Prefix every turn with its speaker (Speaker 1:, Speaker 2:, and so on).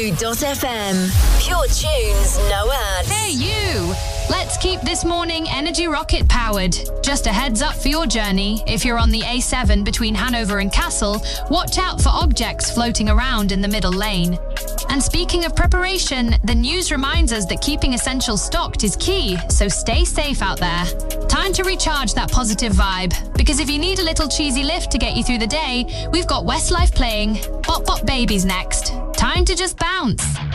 Speaker 1: Zoo.fm. Pure tunes, no ads.
Speaker 2: Hey, you! Let's keep this morning energy rocket powered. Just a heads up for your journey. If you're on the A7 between Hanover and Kassel, watch out for objects floating around in the middle lane. And speaking of preparation, the news reminds us that keeping essentials stocked is key, so stay safe out there. Time to recharge that positive vibe, because if you need a little cheesy lift to get you through the day, we've got Westlife playing Bop Bop Babies next. Time to just bounce.